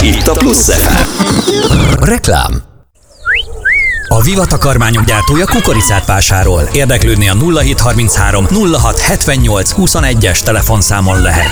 Itt a Plusz FM. Reklám. A Viva takarmányok gyártója kukoricát vásárol. Érdeklődni a 0733 06 78 21-es telefonszámon lehet.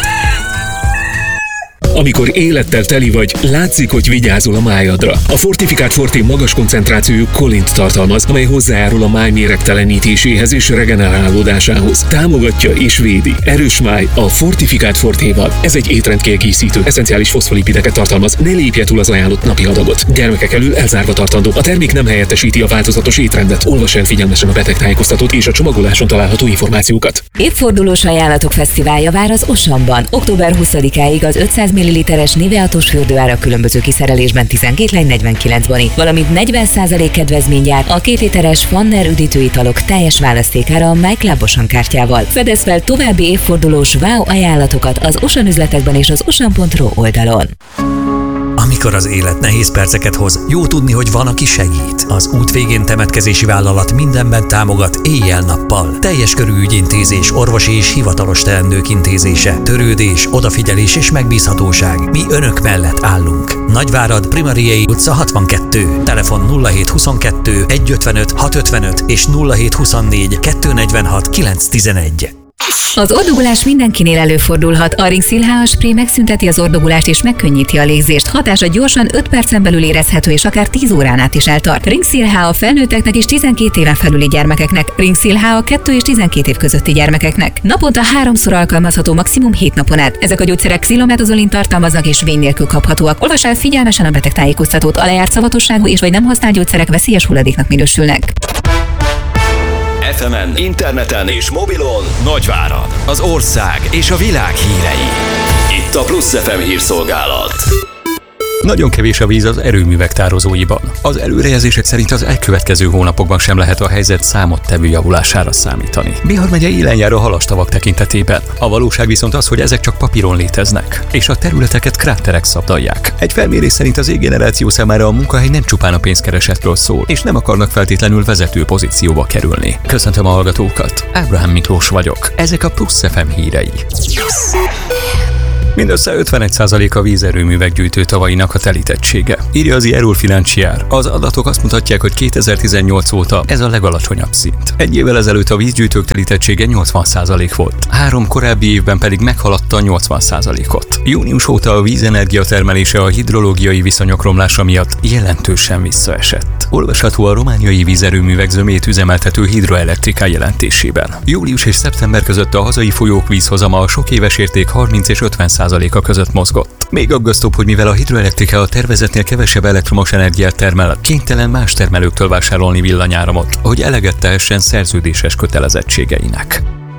Amikor élettel teli vagy, látszik, hogy vigyázol a májadra. A Fortifikált Forté magas koncentrációjú kolint tartalmaz, amely hozzájárul a máj méregtelenítéséhez és regenerálódásához. Támogatja és védi. Erős máj a Fortifikált Fortéval. Ez egy étrendkiegészítő, eszenciális foszfolipideket tartalmaz. Ne lépje túl az ajánlott napi adagot. Gyermekek elől elzárva tartandó. A termék nem helyettesíti a változatos étrendet. Olvass el figyelmesen a betegtájékoztatót és a csomagoláson található információkat. Évfordulós ajánlatok fesztiválja vár az Osamban. Október 20-áig az 500 ml-es Nivea-tus fürdőára különböző kiszerelésben 12 lány 49 boni, valamint 40% kedvezmény jár a 2 literes Fanner üdítőitalok teljes választékára a MyClub Osan kártyával. Fedez fel további évfordulós wow ajánlatokat az Osan üzletekben és az osan.ro oldalon. Amikor az élet nehéz perceket hoz, jó tudni, hogy van, aki segít. Az út végén temetkezési vállalat mindenben támogat éjjel-nappal. Teljes körű ügyintézés, orvosi és hivatalos teendők intézése, törődés, odafigyelés és megbízhatóság. Mi önök mellett állunk. Nagyvárad, Primariei utca 62. Telefon 0722 155 655 és 0724 246 911. Az ordugolás mindenkinél előfordulhat. A Ringsil HA Spray megszünteti az ordogulást és megkönnyíti a légzést. Hatása gyorsan 5 percen belül érezhető és akár 10 órán át is eltart. Ringsil HA felnőtteknek és 12 éven felüli gyermekeknek. Ringsil HA 2 és 12 év közötti gyermekeknek. Naponta 3-szor alkalmazható maximum 7 napon át. Ezek a gyógyszerek xilomethazolin tartalmaznak és vény nélkül kaphatóak. Olvass el figyelmesen a betegtájékoztatót. A lejárt szavatosságú és vagy nem használt gyógyszerek veszélyes hulladéknak minősülnek. FM-en, interneten és mobilon Nagyvárad, az ország és a világ hírei. Itt a Plusz FM hírszolgálat. Nagyon kevés a víz az erőművek tározóiban. Az előrejelzések szerint az elkövetkező hónapokban sem lehet a helyzet számottevő javulására számítani. Bihar megye élen jár a halastavak tekintetében. A valóság viszont az, hogy ezek csak papíron léteznek, és a területeket kráterek szabdalják. Egy felmérés szerint az E-generáció számára a munkahely nem csupán a pénzkeresetről szól, és nem akarnak feltétlenül vezető pozícióba kerülni. Köszöntöm a hallgatókat, Ábrahám Miklós vagyok. Ezek a Plusz FM hírei. Mindössze 51% a vízerőművek gyűjtő tavainak a telítettsége, írja az Eurofinanciar. Az adatok azt mutatják, hogy 2018 óta ez a legalacsonyabb szint. Egy évvel ezelőtt a vízgyűjtők telítettsége 80% volt, 3 korábbi évben pedig meghaladta a 80%-ot. Június óta a vízenergia termelése a hidrológiai viszonyok romlása miatt jelentősen visszaesett. Olvasható a romániai vízerőművek zömét üzemeltető Hidroelektrika jelentésében. Július és szeptember között a hazai folyók vízhozama a sok éves érték 30 és 50%-a között mozgott. Még aggasztóbb, hogy mivel a Hidroelektrika a tervezetnél kevesebb elektromos energiát termel, kénytelen más termelőktől vásárolni villanyáramot, hogy eleget tehessen szerződéses kötelezettségeinek.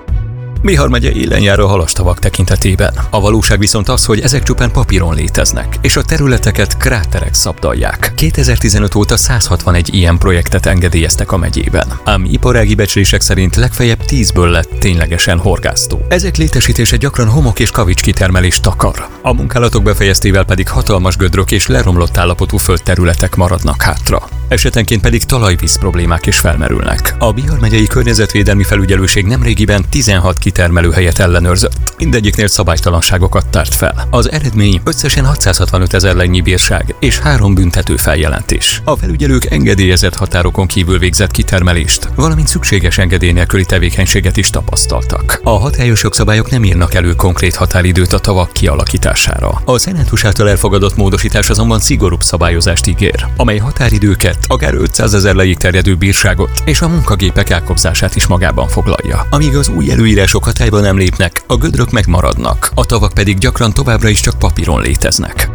Bihar megye élen jár a halastavak tekintetében. A valóság viszont az, hogy ezek csupán papíron léteznek, és a területeket kráterek szabdalják. 2015 óta 161 ilyen projektet engedélyeztek a megyében, ám iparági becslések szerint legfeljebb 10-ből lett ténylegesen horgásztó. Ezek létesítése gyakran homok és kavics kitermelést takar. A munkálatok befejeztével pedig hatalmas gödrök és leromlott állapotú földterületek maradnak hátra. Esetenként pedig talajvíz problémák is felmerülnek. A Bihar megyei környezetvédelmi felügyelőség nemrégiben 16 kitermelőhelyet ellenőrzött. Mindegyiknél szabálytalanságokat tárt fel. Az eredmény összesen 665 000 lengnyi bírság és 3 büntető feljelentés. A felügyelők engedélyezett határokon kívül végzett kitermelést, valamint szükséges engedély nélküli tevékenységet is tapasztaltak. A hatályos jogszabályok nem írnak elő konkrét határidőt a tavak kialakítására. A szenátus által elfogadott módosítás azonban szigorúbb szabályozást ígér, amely határidőket, akár 500 000 lejig terjedő bírságot és a munkagépek elkobzását is magában foglalja. Amíg az új előírások hatályba nem lépnek, a gödrök megmaradnak, a tavak pedig gyakran továbbra is csak papíron léteznek.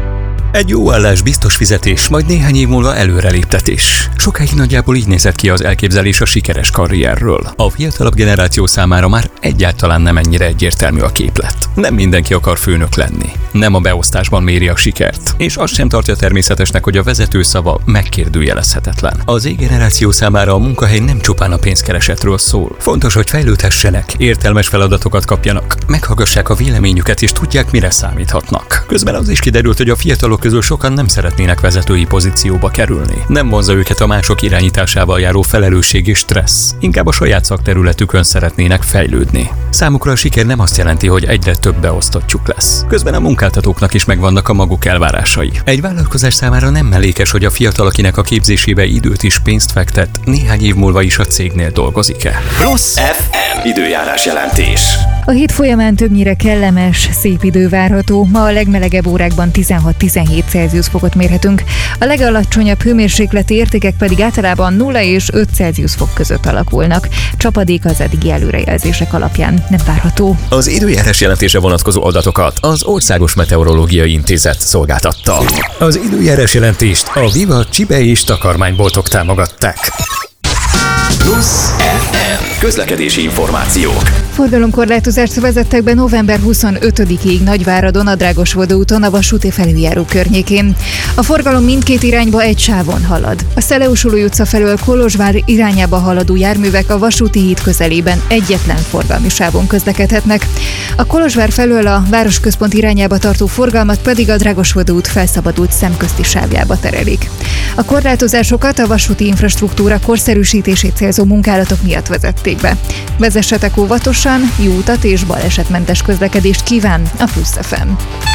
Egy jó állás, biztos fizetés, majd néhány év múlva előreléptetés. Sokáig nagyjából így nézett ki az elképzelés a sikeres karrierről. A fiatalabb generáció számára már egyáltalán nem ennyire egyértelmű a képlet. Nem mindenki akar főnök lenni. Nem a beosztásban méri a sikert. És azt sem tartja természetesnek, hogy a vezető szava megkérdőjelezhetetlen. Az Z-generáció számára a munkahely nem csupán a pénzkeresetről szól. Fontos, hogy fejlődhessenek, értelmes feladatokat kapjanak, meghallgassák a véleményüket és tudják, mire számíthatnak. Közben az is kiderült, hogy a fiatalok közül sokan nem szeretnének vezetői pozícióba kerülni. Nem vonza őket a mások irányításával járó felelősség és stressz. Inkább a saját szakterületükön szeretnének fejlődni. Számukra a siker nem azt jelenti, hogy egyre több beosztottjuk lesz. Közben a munkáltatóknak is megvannak a maguk elvárásai. Egy vállalkozás számára nem mellékes, hogy a fiatal, akinek a képzésébe időt és pénzt fektet, néhány év múlva is a cégnél dolgozik-e. Plusz FM időjárás jelentés. A hét folyamán többnyire kellemes, szép idő várható. Ma a legmelegebb órákban 16-17 Celsius fokot mérhetünk. A legalacsonyabb hőmérsékleti értékek pedig általában 0 és 5 Celsius fok között alakulnak. Csapadék az eddigi előrejelzések alapján nem várható. Az időjárás jelentése vonatkozó adatokat az Országos Meteorológiai Intézet szolgáltatta. Az időjárás jelentést a Viva Csibe és takarmányboltok támogatták. Plusz FM közlekedési információk. Forgalomkorlátozást vezettek be november 25-ig Nagyváradon, a Drágosvodó úton, a vasúti felüljáró környékén. A forgalom mindkét irányba egy sávon halad. A Szeleusulói utca felől Kolozsvár irányába haladó járművek a vasúti híd közelében egyetlen forgalmi sávon közlekedhetnek. A Kolozsvár felől a városközpont irányába tartó forgalmat pedig a Drágosvodó út felszabadult szemközti sávjába terelik. A korlátozásokat a vasúti infrastruktúra korszerűsítését célzó munkálatok miatt vezették be. Vezessetek óvatosan, jó utat és balesetmentes közlekedést kíván a Plusz FM.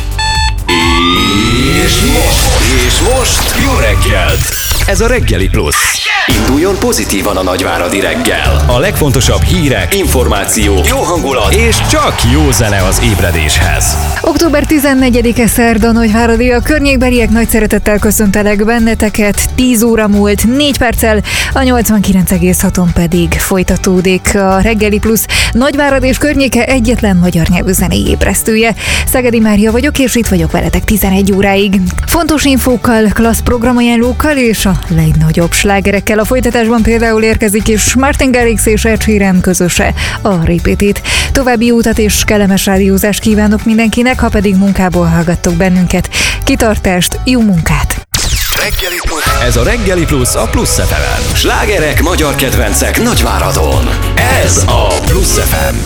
És most jó reggelt! Ez a Reggeli Plusz. Induljon pozitívan a nagyváradi reggel. A legfontosabb hírek, információk, jó hangulat és csak jó zene az ébredéshez. Október 14-e szerda, Nagyváradi, a környékbeliek nagy szeretettel köszöntelek benneteket. 10 óra múlt 4 perccel, a 89,6-on pedig folytatódik a Reggeli Plusz. Nagyvárad és környéke egyetlen magyar nyelvű zenei ébresztője. Szegedi Mária vagyok, és itt vagyok veletek 11 óráig. Fontos infókkal, klassz programajánlókkal és a legnagyobb slágerekkel. A folytatásban például érkezik is Martin Garrix és Ed Sheeran közöse, a Repeat. További jó utat és kellemes rádiózást kívánok mindenkinek, ha pedig munkából hallgattok bennünket. Kitartást, jó munkát! Reggeli Plusz. Ez a Reggeli Plusz a Plusz FM-en. Slágerek, magyar kedvencek Nagyváradon. Ez a Plusz FM.